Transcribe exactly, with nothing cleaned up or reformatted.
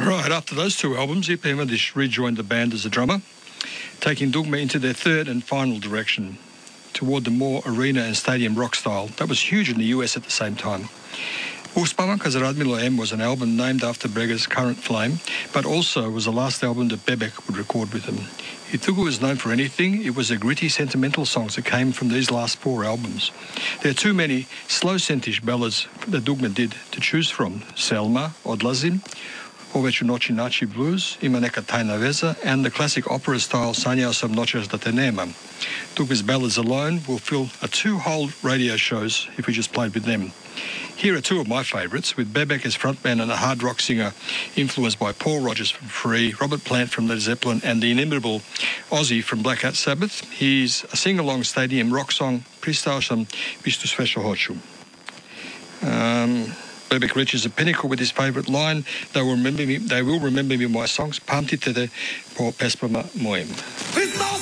Right, after those two albums, Ip Imadis rejoined the band as a drummer, taking Dugme into their third and final direction, toward the more arena and stadium rock style that was huge in the U S at the same time. Uspavan Kazaradmilo M was an album named after Brega's Current Flame, but also was the last album that Bebek would record with him. If Tugu was known for anything, it was the gritty, sentimental songs that came from these last four albums. There are too many slow-scentish ballads that Dugme did to choose from: Selma, Odlazim, Oveću noći naći blues, Ima neka tajna veza, and the classic opera-style Sanjao sam noćas da te nemam. Dugme's ballads alone will fill a two whole radio shows if we just played with them. Here are two of my favourites, with Bebek as frontman and a hard rock singer influenced by Paul Rodgers from Free, Robert Plant from Led Zeppelin, and the inimitable Ozzy from Black Hat Sabbath. Here's a sing-along stadium rock song, Pristao sam vistu sve što hoću. Um, Bebek reaches a pinnacle with his favourite line: They will remember me, they will remember me my songs, pamtite po pesmama mojim.